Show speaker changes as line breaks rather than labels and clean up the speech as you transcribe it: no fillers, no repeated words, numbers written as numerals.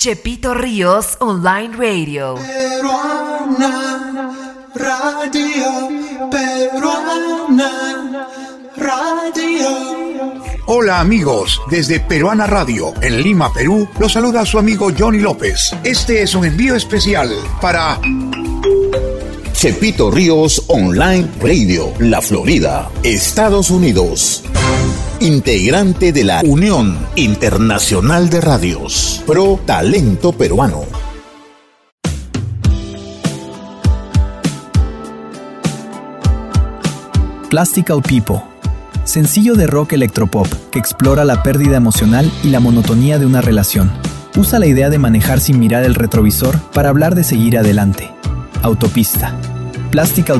Chepito Ríos Online Radio.
Peruana Radio, Peruana Radio.
Hola amigos, desde Peruana Radio, en Lima, Perú, los saluda su amigo Johnny López. Este es un envío especial para
Chepito Ríos Online Radio, La Florida, Estados Unidos. Integrante de la Unión Internacional de Radios, Pro Talento Peruano.
Plastic Out People, sencillo de rock electropop que explora la pérdida emocional y la monotonía de una relación. Usa la idea de manejar sin mirar el retrovisor para hablar de seguir adelante. Autopista. Plastic Out